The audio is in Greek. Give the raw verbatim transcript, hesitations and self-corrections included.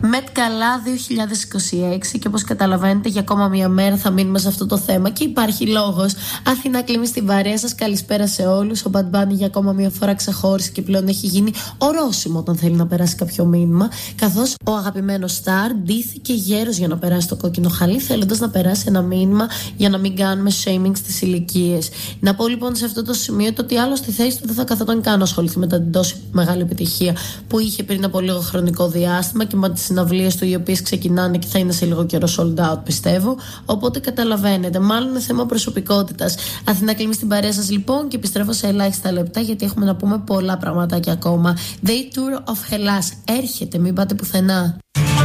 Μετ Καλά δύο χιλιάδες είκοσι έξι, και όπως καταλαβαίνετε για ακόμα μία μέρα θα μείνουμε σε αυτό το θέμα και υπάρχει λόγος. Αθηνά Κλίμη στην παρέα σας, καλησπέρα σε όλους. Ο Bad Bunny για ακόμα μία φορά ξεχώρισε και πλέον έχει γίνει ορόσημο όταν θέλει να περάσει κάποιο μήνυμα, καθώς ο αγαπημένος Star ντύθηκε γέρος για να περάσει το κόκκινο χαλί, θέλοντας να περάσει ένα μήνυμα για να μην κάνουμε shaming στις ηλικίες. Να πω λοιπόν σε αυτό το σημείο το ότι άλλο στη θέση του δεν θα καθόταν καν να ασχοληθεί με την τόσο μεγάλη επιτυχία που είχε πριν από λίγο χρονικό διάστημα και με τις συναυλίες του, οι οποίες ξεκινάνε και θα είναι σε λίγο καιρό sold out, πιστεύω. Οπότε καταλαβαίνετε, μάλλον είναι θέμα προσωπικότητας. Αθηνά Κλίμη στην παρέα σας λοιπόν, και επιστρέφω σε ελάχιστα λεπτά γιατί έχουμε να πούμε πολλά πραγματάκια ακόμα. The Tour of Hellas έρχεται, μην πάτε πουθενά.